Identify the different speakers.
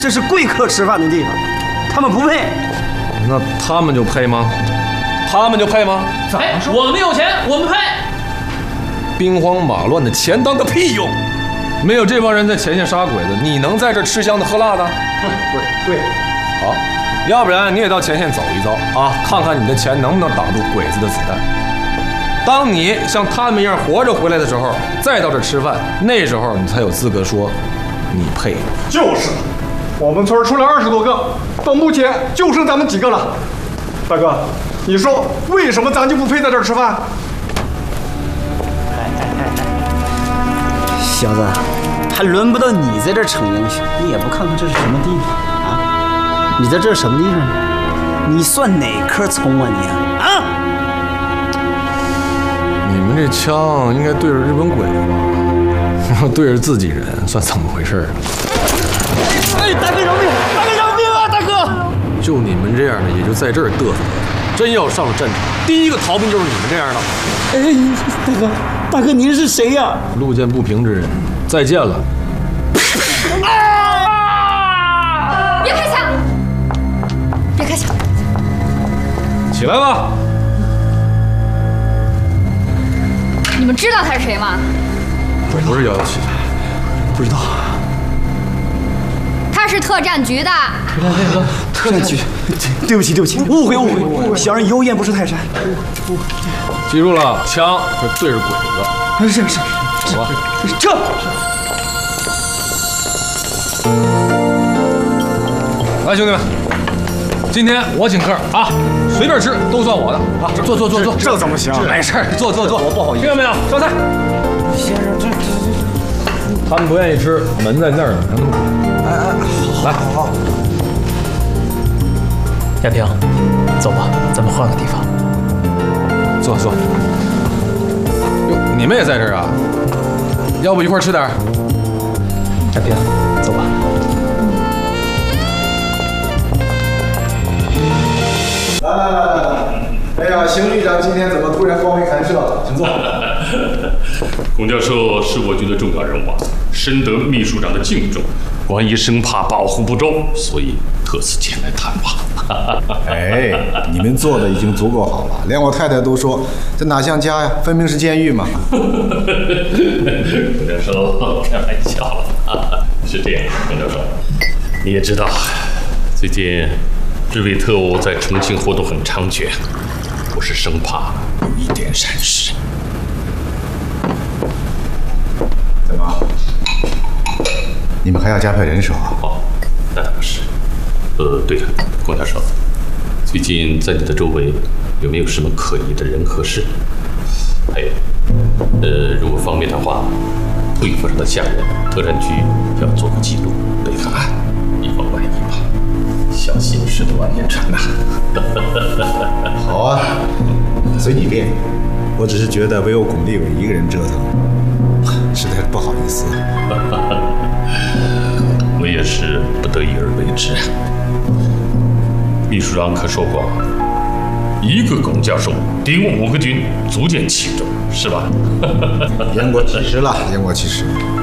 Speaker 1: 这是贵客吃饭的地方，他们不配。
Speaker 2: 那他们就配吗？他们就配吗？
Speaker 3: 哎，我们有钱，我们配。
Speaker 2: 兵荒马乱的钱当个屁用！没有这帮人在前线杀鬼子，你能在这吃香的喝辣的？
Speaker 1: 对，
Speaker 2: 好，要不然你也到前线走一遭啊，看看你的钱能不能挡住鬼子的子弹。当你像他们一样活着回来的时候，再到这吃饭，那时候你才有资格说你配。
Speaker 4: 就是，我们村出来20多个，到目前就剩咱们几个了。大哥，你说为什么咱就不配在这儿吃饭？
Speaker 1: 小子，还轮不到你在这儿逞英雄，你也不看看这是什么地方啊？你在这什么地方？你算哪颗葱啊你啊？
Speaker 2: 你们这枪应该对着日本鬼子吧？对着自己人，算怎么回事？
Speaker 1: 哎，大哥饶命！大哥饶命啊！大哥，
Speaker 2: 就你们这样的，也就在这儿嘚瑟。真要上了战场，第一个逃兵就是你们这样的。
Speaker 1: 哎，大哥，您是谁呀？
Speaker 2: 路见不平之人，再见了。
Speaker 5: 别开枪！别开枪！
Speaker 2: 起来吧。
Speaker 5: 你们知道他是谁吗？
Speaker 2: 不是117，
Speaker 1: 不知道。
Speaker 5: 他是特战局的。
Speaker 1: 特战局，对不起，误会，小人有眼不识泰山。
Speaker 2: 记住了，枪是对着鬼子。
Speaker 1: 是，
Speaker 2: 走吧，
Speaker 1: 撤。
Speaker 2: 来，兄弟们，今天我请客啊，随便吃都算我的啊！坐，
Speaker 4: 这怎么行？
Speaker 2: 没事，坐，
Speaker 1: 我不好意思。
Speaker 2: 听见没有？上菜。
Speaker 1: 先生，这，
Speaker 2: 他们不愿意吃，门在那儿呢，让他们来。
Speaker 1: 好。
Speaker 3: 亚平，走吧，咱们换个地方。
Speaker 2: 坐。哟，你们也在这儿啊？要不一块儿吃点？
Speaker 3: 亚平，走吧。
Speaker 6: 来！哎呀，邢旅长今天怎么突然光辉寒舍？请坐。
Speaker 7: 龚教授是我局的重要人物啊，深得秘书长的敬重，关于生怕保护不周，所以特此前来探望。
Speaker 6: 哎，你们做的已经足够好了，连我太太都说这哪像家呀，分明是监狱嘛。
Speaker 7: 龚教授开玩笑了，是这样，龚教授，你也知道，最近日伪特务在重庆活动很猖獗，我是生怕有一点闪失。
Speaker 6: 怎么？你们还要加派人手啊？
Speaker 7: 哦，那倒不是。对了，龚教授，最近在你的周围有没有什么可疑的人和事？还有，如果方便的话，退伍上的下人，特战局要做个记录，备个案，以防万一嘛。小心驶得万年船呐。
Speaker 6: 好啊，随你便。我只是觉得唯有巩立伟一个人折腾，实在是不好意思。
Speaker 7: 我也是不得已而为之。秘书长可说过，一个龚教授顶5个军，足见其重，是吧？
Speaker 6: 言过其实了，言过其实。